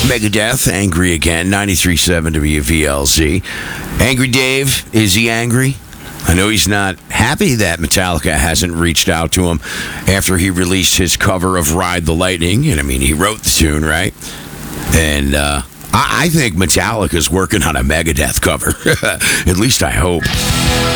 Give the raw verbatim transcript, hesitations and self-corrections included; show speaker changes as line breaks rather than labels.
Megadeth, Angry Again, ninety-three point seven W V L Z. Angry Dave, is he angry? I know he's not happy that Metallica hasn't reached out to him after he released his cover of Ride the Lightning. And I mean, he wrote the tune, right? And uh, I-, I think Metallica's working on a Megadeth cover. At least I hope.